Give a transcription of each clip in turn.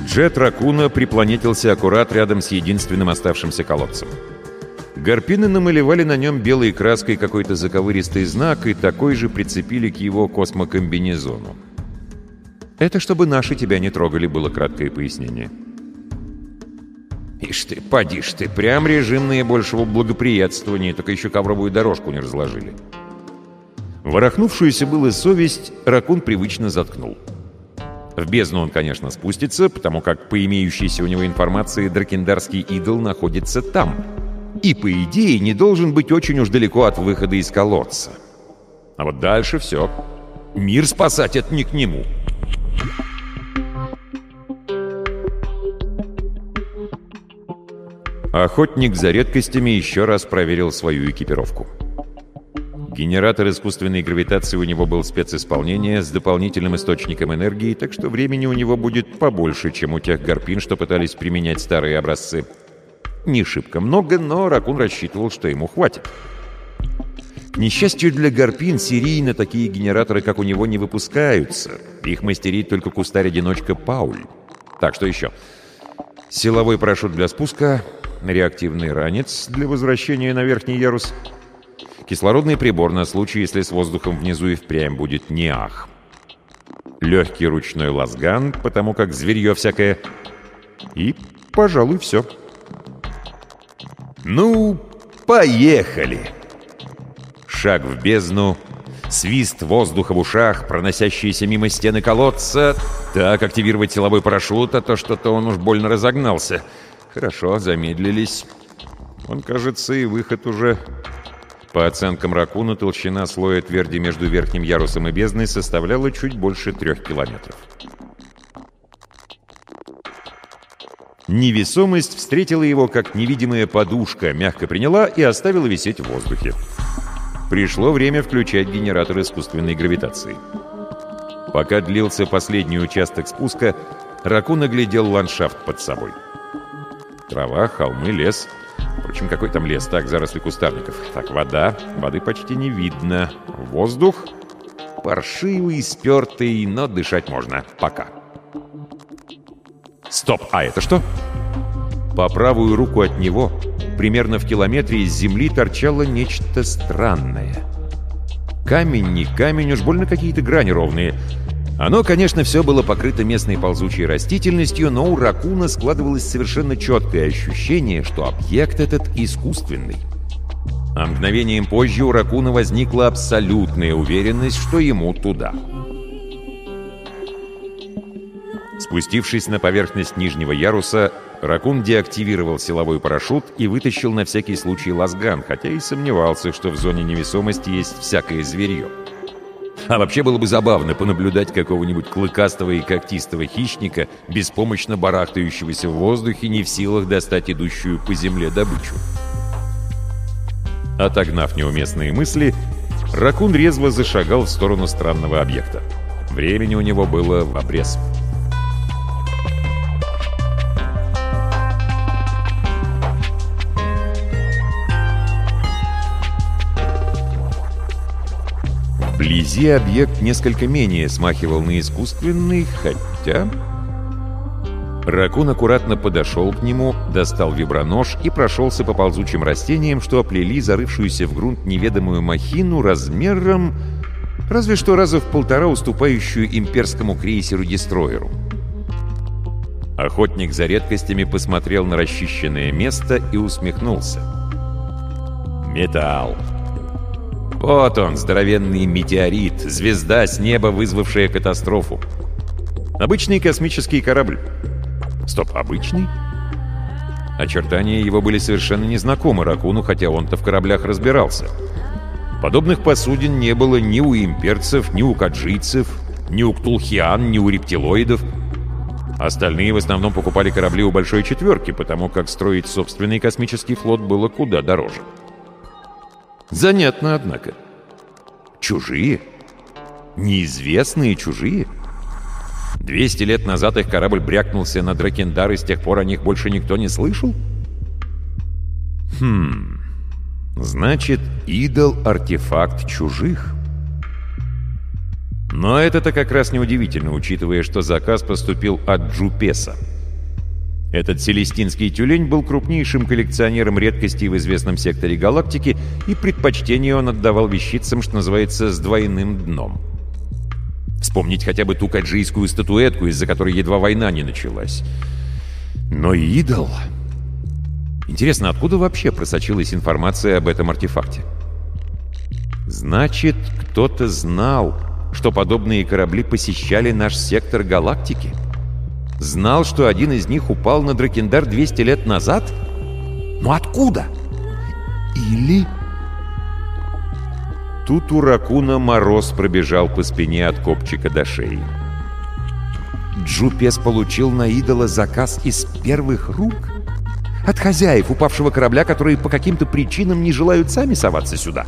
Джет Ракуна припланетился аккурат рядом с единственным оставшимся колодцем. Гарпины намалевали на нем белой краской какой-то заковыристый знак и такой же прицепили к его космокомбинезону. «Это чтобы наши тебя не трогали», — было краткое пояснение. «Ишь ты, поди ж ты, прям режим наибольшего благоприятствования, только еще ковровую дорожку не разложили». Ворохнувшуюся было совесть Ракун привычно заткнул. В бездну он, конечно, спустится, потому как, по имеющейся у него информации, дракендарский идол находится там. И, по идее, не должен быть очень уж далеко от выхода из колодца. А вот дальше все. Мир спасать — это не к нему. Охотник за редкостями еще раз проверил свою экипировку. Генератор искусственной гравитации у него был специсполнения с дополнительным источником энергии, так что времени у него будет побольше, чем у тех гарпин, что пытались применять старые образцы. Не шибко много, но Ракун рассчитывал, что ему хватит. К несчастью для гарпин, серийно такие генераторы, как у него, не выпускаются. Их мастерит только кустарь-одиночка Пауль. Так, что еще? Силовой парашют для спуска, реактивный ранец для возвращения на верхний ярус, кислородный прибор на случай, если с воздухом внизу и впрямь будет не ах. Легкий ручной лазган, потому как зверье всякое. И, пожалуй, все. Ну, поехали! Шаг в бездну, свист воздуха в ушах, проносящиеся мимо стены колодца. Так, активировать силовой парашют, а то что-то он уж больно разогнался. Хорошо, замедлились. Он, кажется, и выход уже. По оценкам Ракуна, толщина слоя тверди между верхним ярусом и бездной составляла чуть больше 3 километров. Невесомость встретила его, как невидимая подушка, мягко приняла и оставила висеть в воздухе. Пришло время включать генератор искусственной гравитации. Пока длился последний участок спуска, Ракун оглядел ландшафт под собой. Трава, холмы, лес. Впрочем, какой там лес? Так, заросли кустарников. Так, вода. Воды почти не видно. Воздух. Паршивый, спертый, но дышать можно. Пока. Стоп! А это что? По правую руку от него, примерно в километре из земли, торчало нечто странное. Камень не камень, уж больно какие-то грани ровные. Оно, конечно, все было покрыто местной ползучей растительностью, но у Ракуна складывалось совершенно четкое ощущение, что объект этот искусственный. А мгновением позже у Ракуна возникла абсолютная уверенность, что ему туда. Спустившись на поверхность нижнего яруса, Ракун деактивировал силовой парашют и вытащил на всякий случай лазган, хотя и сомневался, что в зоне невесомости есть всякое зверье. А вообще было бы забавно понаблюдать какого-нибудь клыкастого и когтистого хищника, беспомощно барахтающегося в воздухе, не в силах достать идущую по земле добычу. Отогнав неуместные мысли, Ракун резво зашагал в сторону странного объекта. Времени у него было в обрез. Вблизи объект несколько менее смахивал на искусственный, хотя... Ракун аккуратно подошел к нему, достал вибронож и прошелся по ползучим растениям, что оплели зарывшуюся в грунт неведомую махину размером, разве что раза в 1,5 уступающую имперскому крейсеру-дестройеру. Охотник за редкостями посмотрел на расчищенное место и усмехнулся. Металл. Вот он, здоровенный метеорит, звезда с неба, вызвавшая катастрофу. Обычный космический корабль. Стоп, обычный? Очертания его были совершенно незнакомы Ракуну, хотя он-то в кораблях разбирался. Подобных посудин не было ни у имперцев, ни у каджийцев, ни у ктулхиан, ни у рептилоидов. Остальные в основном покупали корабли у Большой Четверки, потому как строить собственный космический флот было куда дороже. Занятно, однако. Чужие? Неизвестные чужие? 200 лет назад их корабль брякнулся на Дракендар, и с тех пор о них больше никто не слышал? Значит, идол — артефакт чужих. Но это-то как раз неудивительно, учитывая, что заказ поступил от Джупеса. Этот селестинский тюлень был крупнейшим коллекционером редкостей в известном секторе галактики, и предпочтение он отдавал вещицам, что называется, с двойным дном. Вспомнить хотя бы ту каджийскую статуэтку, из-за которой едва война не началась. Но идол... Интересно, откуда вообще просочилась информация об этом артефакте? Значит, кто-то знал, что подобные корабли посещали наш сектор галактики? Знал, что один из них упал на Дракендар 200 лет назад? Но откуда? Или... Тут у Ракуна мороз пробежал по спине от копчика до шеи. Джупес получил на идола заказ из первых рук? От хозяев упавшего корабля, которые по каким-то причинам не желают сами соваться сюда?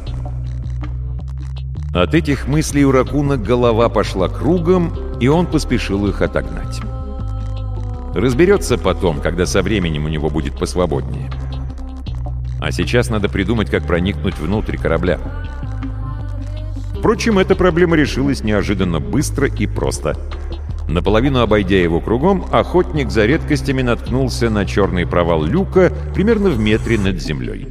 От этих мыслей у Ракуна голова пошла кругом, и он поспешил их отогнать. Разберется потом, когда со временем у него будет посвободнее. А сейчас надо придумать, как проникнуть внутрь корабля. Впрочем, эта проблема решилась неожиданно быстро и просто. Наполовину обойдя его кругом, охотник за редкостями наткнулся на черный провал люка примерно в метре над землей.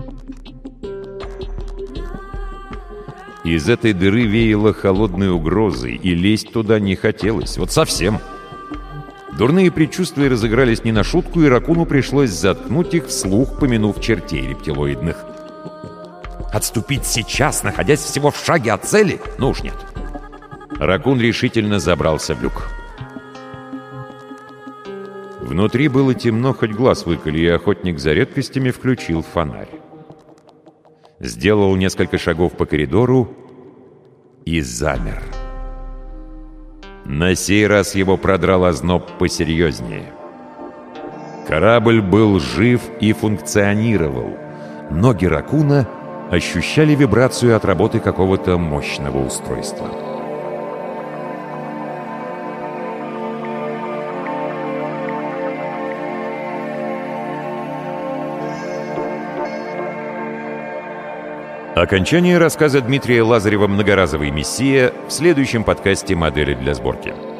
Из этой дыры веяло холодной угрозой, и лезть туда не хотелось. Вот совсем. Дурные предчувствия разыгрались не на шутку, и Ракуну пришлось заткнуть их, вслух помянув чертей рептилоидных. Отступить сейчас, находясь всего в шаге от цели? Ну уж нет. Ракун решительно забрался в люк. Внутри было темно, хоть глаз выколи, и охотник за редкостями включил фонарь. Сделал несколько шагов по коридору и замер. На сей раз его продрал озноб посерьезнее. Корабль был жив и функционировал. Ноги Ракуна ощущали вибрацию от работы какого-то мощного устройства. Окончание рассказа Дмитрия Лазарева «Многоразовый мессия» в следующем подкасте «Модели для сборки».